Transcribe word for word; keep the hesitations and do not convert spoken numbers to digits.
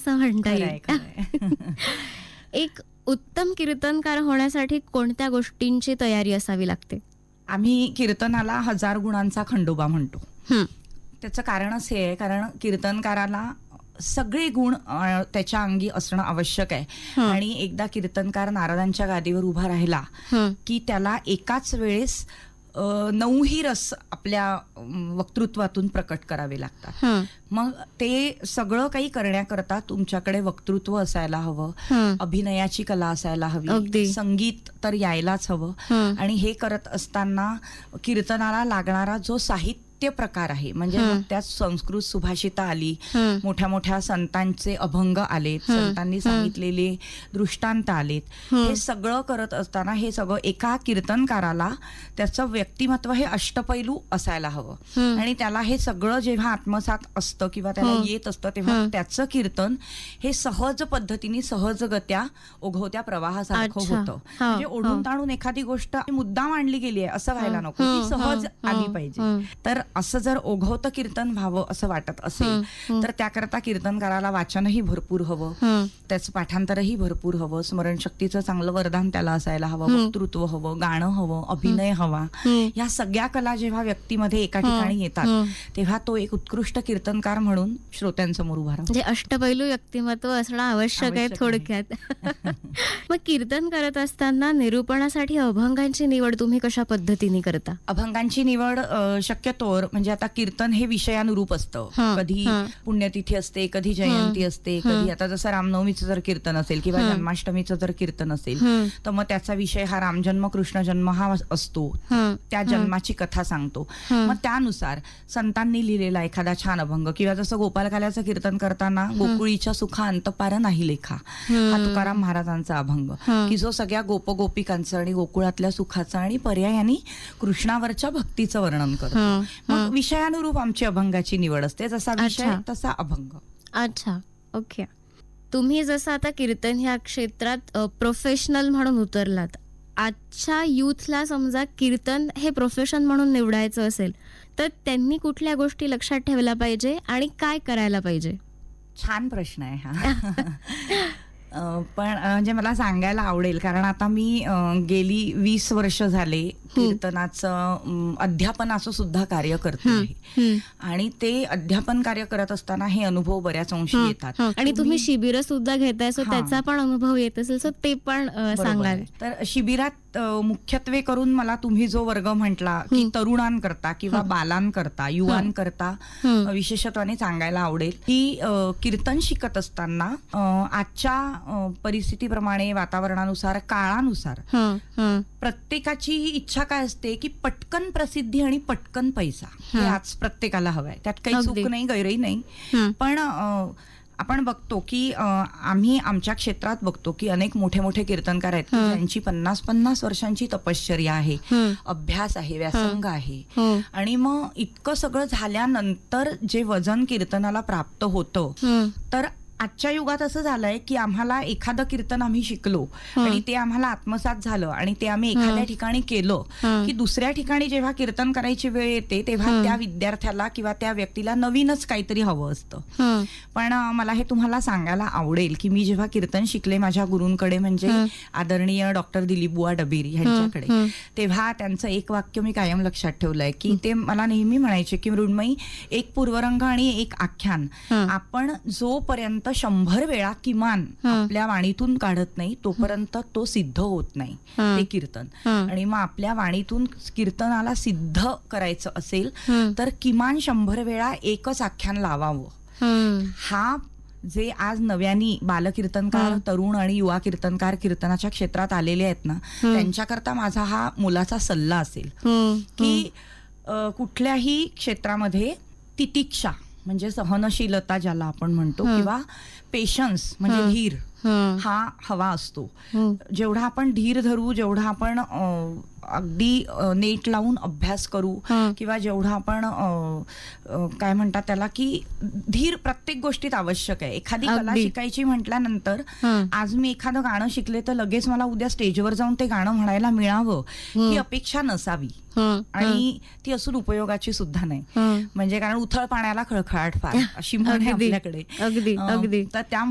असं म्हणता खरंय, येईल. खरंय. एक उत्तम कीर्तनकार होण्यासाठी कोणत्या गोष्टींची तयारी असावी लागते? आम्ही कीर्तनाला हजार गुणांचा खंडोबा म्हणतो. हं, त्याचं कारणच हे आहे, कारण कीर्तनकाराला सगळे गुण अ, त्याच्या अंगी असणं आवश्यक आहे. हं, आणि एकदा कीर्तनकार नारदांच्या गादीवर उभा राहिला हं, की त्याला एकाच वेळेस अ, नऊही रस आपल्या अम, वक्तृत्वातून प्रकट करावे लागतात. हं, मग ते सगळं काही करण्याकरता तुमच्याकडे वक्तृत्व असायला हवं, हं, अभिनयाची कला असायला हवी, अगदी. संगीत तर यायलाच हवं. हं, आणि हे करत असताना कीर्तनाला लागणारा जो साहित्य प्रकार आहे, म्हणजे हं. मग त्यात संस्कृत सुभाषिता आली, हं, मोठ्या मोठ्या संतांचे अभंग आलेत, हं, संतांनी हं. सांगितलेले दृष्टांत आलेत. हं. हे सगळं करत असताना हे सगळं एका कीर्तनकाराला त्याचं व्यक्तिमत्व हे अष्टपैलू असायला हवं. हं. आणि त्याला हे सगळं जेव्हा आत्मसात असतं किंवा त्याला हं. येत असतं तेव्हा हं. त्याचं कीर्तन हे सहज पद्धतीने सहजगत्या ओघवत्या प्रवाहासारखं अच्छा. होतं. हा, म्हणजे ओढून हा. ताणून एखादी गोष्ट मुद्दाम आणली गेली आहे असं व्हायला हं, नको, हं, ती सहज हं, आली हं, पाहिजे. हं. तर असं जर ओघवतं कीर्तन व्हावं असं वाटत असेल हं, हं. तर त्याकरता कीर्तनकाराला वाचनही भरपूर हवं, हं, त्याचं पाठांतरही भरपूर हवं, स्मरणशक्तीचं चांगलं वरदान त्याला असायला हवं, हं. वक्तृत्व हवं, गाणं हवं, अभिनय हवा. हं. या सगळ्या कला जेव्हा व्यक्तीमध्ये एका हं, ठिकाणी येतात हं. तेव्हा तो एक उत्कृष्ट कीर्तनकार म्हणून श्रोत्यांसमोर उभा राहतो. म्हणजे अष्टपैलू व्यक्तिमत्व असणं आवश्यक आहे आवश्यक आहे. थोडक्यात. मग कीर्तन करत असताना निरूपणासाठी अभंगांची निवड तुम्ही कशा पद्धतीने करता? अभंगांची निवड अ, शक्यतोवर म्हणजे आता कीर्तन हे विषयानुरूप असतं. हं, कधी हं. पुण्यतिथी असते, कधी जयंती असते, हं. कधी आता जसं रामनवमीचं जर कीर्तन असेल किंवा हं. जन्माष्टमीचं जर कीर्तन असेल हं, तर मग त्याचा विषय हा रामजन्म कृष्ण जन्म हा असतो. हं, त्या हं. जन्माची कथा सांगतो. हं. मग त्यानुसार संतांनी लिहिलेला एखादा छान अभंग किंवा जसं गोपालकाल्याचं कीर्तन करताना गोकुळीच्या सुखा अंतपार नाही लेखा हा हं. तुकाराम महाराजांचा अभंग, हं. की जो सगळ्या गोपगोपिकांचं आणि गोकुळातल्या सुखाचं आणि पर्यायाने कृष्णावरच्या भक्तीचं वर्णन करतो. हं, मग हं. विषयानुरूप आमची अभंगाची निवड असते, जसा विषय अच्छा. तसा अभंग. अच्छा, ओके. तुम्ही जसं आता कीर्तन ह्या क्षेत्रात प्रोफेशनल म्हणून उतरलात, आजच्या युथला समजा कीर्तन हे प्रोफेशन म्हणून निवडायचं असेल तर त्यांनी कुठल्या गोष्टी लक्षात ठेवल्या पाहिजे आणि काय करायला पाहिजे? छान प्रश्न आहे हा. अ, पण अ, म्हणजे मला सांगायला आवडेल, कारण आता मी अ, गेली वीस वर्ष झाले कीर्तनाचं अम, अध्यापनाचं सुद्धा कार्य करते हं, आहे. हं. आणि ते अध्यापन कार्य करत असताना हे अनुभव बऱ्याच अंशी हं, येतात. हं. आणि तुम्ही शिबिरं सुद्धा घेताय, सो हां. त्याचा पण अनुभव येत असेल, सो ते पण अ, बरोबर सांगाल. आहे. तर शिबिरात अ, मुख्यत्वे करून मला तुम्ही जो वर्ग म्हटला की हं. तरुणांकरता किंवा हं. बालांकरता, युवांकरता हं. अ, विशेषत्वाने सांगायला आवडेल की अ, कीर्तन शिकत असताना अ, आजच्या अ, परिस्थितीप्रमाणे, वातावरणानुसार, काळानुसार हं, हं. प्रत्येकाची इच्छा काय असते की पटकन प्रसिद्धी आणि पटकन पैसा हे हं. आज प्रत्येकाला हवंय. त्यात काही अगदी. चूक नाही, गैरही नाही. हं. पण अ, आपण बघतो की अ, आम्ही आमच्या क्षेत्रात बघतो की अनेक मोठे मोठे कीर्तनकार आहेत की हं. ज्यांची पन्नास पन्नास वर्षांची तपश्चर्या आहे, हं. अभ्यास आहे, व्यासंग आहे. हं. आणि मग इतकं सगळं झाल्यानंतर जे वजन कीर्तनाला प्राप्त होतं, हं. तर आजच्या युगात असं झालंय की आम्हाला एखादं कीर्तन आम्ही शिकलो हं. आणि ते आम्हाला आत्मसात झालं आणि ते आम्ही एखाद्या हं. ठिकाणी केलं हं. की दुसऱ्या ठिकाणी जेव्हा कीर्तन करायची वेळ येते तेव्हा हं. त्या विद्यार्थ्याला किंवा त्या व्यक्तीला नवीनच काहीतरी हवं असतं. हं. पण अ, मला हे तुम्हाला सांगायला आवडेल की मी जेव्हा कीर्तन शिकले माझ्या गुरूंकडे, म्हणजे हं. आदरणीय डॉक्टर दिलीप बुवा डबीर यांच्याकडे, हं. तेव्हा त्यांचं एक वाक्य मी कायम लक्षात ठेवलंय की ते मला नेहमी म्हणायचे की मृण्मयी, एक पूर्वरंग आणि एक आख्यान हं. आपण जोपर्यंत शंभर वेळा किमान हं. आपल्या वाणीतून काढत नाही तोपर्यंत तो सिद्ध होत नाही, हं. ते कीर्तन. हं. आणि मग आपल्या वाणीतून कीर्तनाला सिद्ध करायचं असेल हं. तर किमान शंभर वेळा एकच आख्यान लावावं. हं. हा जे आज नव्यानी बालकीर्तनकार, हं. तरुण आणि युवा कीर्तनकार कीर्तनाच्या क्षेत्रात आलेले आहेत ना, हं. त्यांच्याकरता माझा हा मोलाचा सल्ला असेल हं. की अ, कुठल्याही क्षेत्रामध्ये तितिक्षा म्हणजे सहनशीलता ज्याला आपण म्हणतो, हं. किंवा पेशन्स म्हणजे हं. धीर हं. हा हवा असतो. हं. जेवढा आपण धीर धरू, जेवढा आपण अ, अगदी अ, नेट लावून अभ्यास करू, हं. किंवा जेवढा आपण अ, अ, काय म्हणतात त्याला की धीर प्रत्येक गोष्टीत आवश्यक आहे. एखादी कला अगदी. शिकायची म्हटल्यानंतर हं. आज मी एखादं गाणं शिकले तर लगेच मला उद्या स्टेजवर जाऊन ते गाणं म्हणायला मिळावं हं. ही अपेक्षा नसावी. हं. आणि ती असून उपयोगाची सुद्धा नाही. हं. म्हणजे कारण उथळ पाण्याला खळखळाट फार अशी म्हण आहे अगदी. आपल्याकडे. अगदी अ, अगदी तर त्या